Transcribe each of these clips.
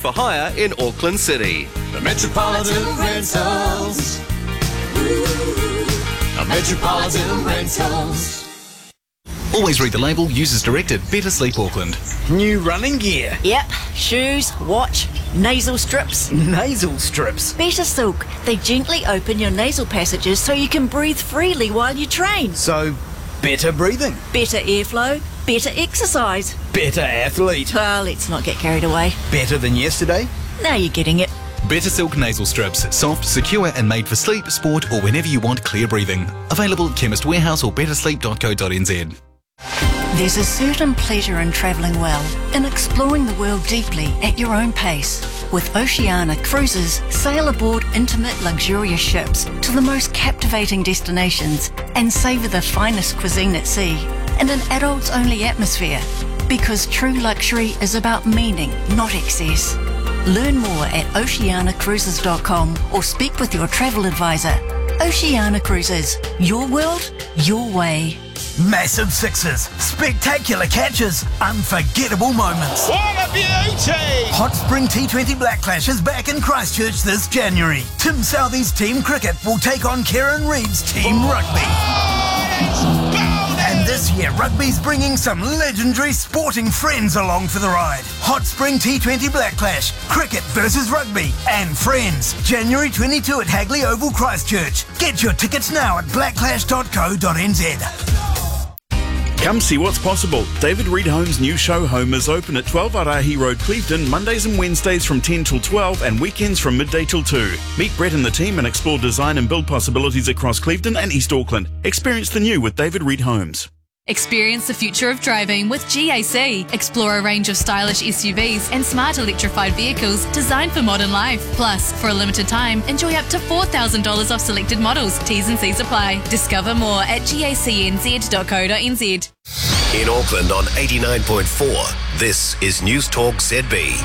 for hire in Auckland City. The Metropolitan Rentals. Metropolitan Rentals. Always read the label. Users directed. Better Sleep Auckland. New running gear. Yep. Shoes, watch, nasal strips. Nasal strips. Better Silk. They gently open your nasal passages so you can breathe freely while you train. So, better breathing. Better airflow. Better exercise. Better athlete. Well, let's not get carried away. Better than yesterday. Now you're getting it. Better Silk nasal strips. Soft, secure and made for sleep, sport or whenever you want clear breathing. Available at Chemist Warehouse or bettersleep.co.nz. There's a certain pleasure in travelling well, in exploring the world deeply at your own pace. With Oceania Cruises, sail aboard intimate, luxurious ships to the most captivating destinations and savour the finest cuisine at sea in an adults-only atmosphere. Because true luxury is about meaning, not excess. Learn more at oceanacruises.com or speak with your travel advisor. Oceania Cruises, your world, your way. Massive sixes, spectacular catches, unforgettable moments. What a beauty! Hot Spring T20 Black Clash is back in Christchurch this January. Tim Southee's Team Cricket will take on Kieran Reid's Team Rugby. And this year, rugby's bringing some legendary sporting friends along for the ride. Hot Spring T20 Black Clash, cricket versus rugby and friends. January 22 at Hagley Oval, Christchurch. Get your tickets now at blackclash.co.nz. Come see what's possible. David Reid Home's new show home is open at 12 Arahi Road, Clevedon, Mondays and Wednesdays from 10 till 12 and weekends from midday till 2. Meet Brett and the team and explore design and build possibilities across Clevedon and East Auckland. Experience the new with David Reid Homes. Experience the future of driving with GAC. Explore a range of stylish SUVs and smart electrified vehicles designed for modern life. Plus, for a limited time, enjoy up to $4,000 off selected models. T's and C's apply. Discover more at gacnz.co.nz. In Auckland on 89.4, this is News Talk ZB.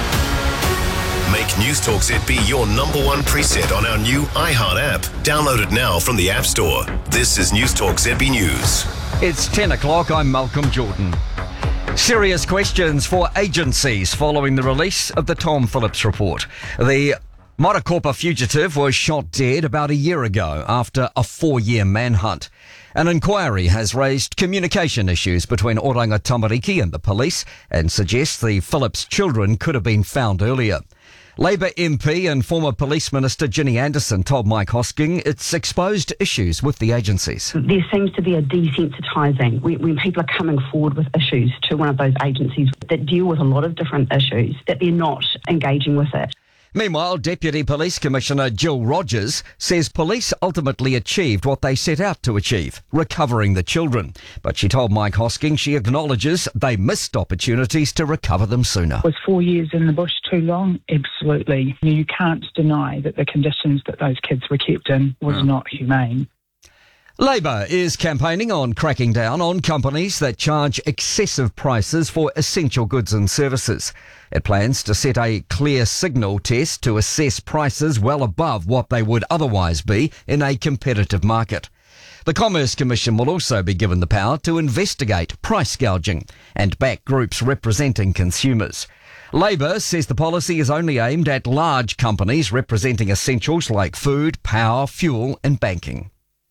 Make News Talk ZB your number one preset on our new iHeart app. Download it now from the App Store. This is News Talk ZB News. It's 10 o'clock. I'm Malcolm Jordan. Serious questions for agencies following the release of the Tom Phillips report. The Marakopa fugitive was shot dead about a year ago after a 4-year manhunt. An inquiry has raised communication issues between Oranga Tamariki and the police and suggests the Phillips children could have been found earlier. Labour MP and former Police Minister Ginny Anderson told Mike Hosking it's exposed issues with the agencies. There seems to be a desensitising when people are coming forward with issues to one of those agencies that deal with a lot of different issues, that they're not engaging with it. Meanwhile, Deputy Police Commissioner Jill Rogers says police ultimately achieved what they set out to achieve, recovering the children. But she told Mike Hosking she acknowledges they missed opportunities to recover them sooner. Was 4 years in the bush too long? Absolutely. You can't deny that the conditions that those kids were kept in was not humane. Labour is campaigning on cracking down on companies that charge excessive prices for essential goods and services. It plans to set a clear signal test to assess prices well above what they would otherwise be in a competitive market. The Commerce Commission will also be given the power to investigate price gouging and back groups representing consumers. Labour says the policy is only aimed at large companies representing essentials like food, power, fuel and banking.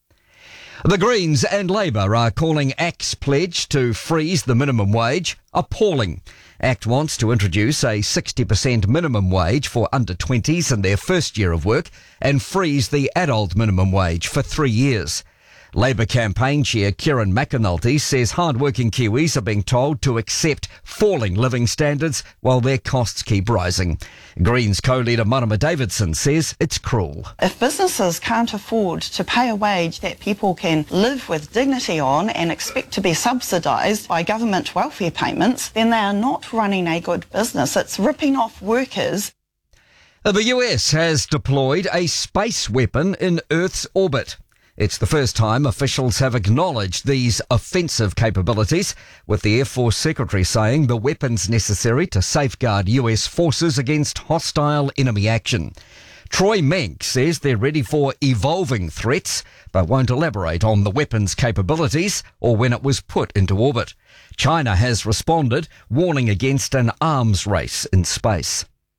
The Greens and Labour are calling ACT's pledge to freeze the minimum wage appalling. ACT wants to introduce a 60% minimum wage for under-20s in their first year of work and freeze the adult minimum wage for 3 years. Labour campaign chair Kieran McAnulty says hard-working Kiwis are being told to accept falling living standards while their costs keep rising. Greens co-leader Marama Davidson says it's cruel. If businesses can't afford to pay a wage that people can live with dignity on and expect to be subsidised by government welfare payments, then they are not running a good business. It's ripping off workers. The US has deployed a space weapon in Earth's orbit. It's the first time officials have acknowledged these offensive capabilities, with the Air Force Secretary saying the weapon's necessary to safeguard US forces against hostile enemy action. Troy Menck says they're ready for evolving threats, but won't elaborate on the weapon's capabilities or when it was put into orbit. China has responded, warning against an arms race in space.